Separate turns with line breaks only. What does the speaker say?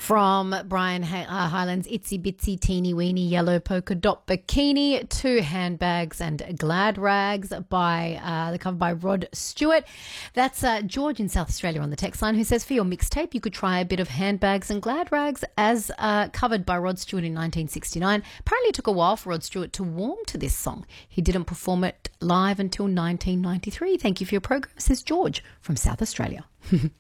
From Brian Hyland's Itsy Bitsy Teeny Weeny Yellow Polka Dot Bikini to Handbags and Glad Rags by the cover by Rod Stewart. That's George in South Australia on the text line who says, for your mixtape, you could try a bit of Handbags and Glad Rags as covered by Rod Stewart in 1969. Apparently it took a while for Rod Stewart to warm to this song. He didn't perform it live until 1993. Thank you for your program, says George from South Australia.